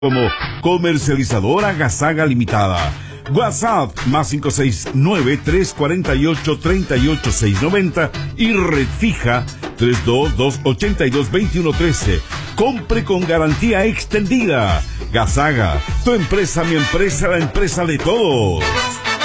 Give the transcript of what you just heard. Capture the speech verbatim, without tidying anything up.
como Comercializadora Gasaga Limitada. WhatsApp más cinco seis nueve, tres cuatro ocho, tres ocho seis nueve cero y Red Fija tres dos dos, ocho dos, dos uno uno uno tres. Compre con garantía extendida. Gasaga, tu empresa, mi empresa, la empresa de todos.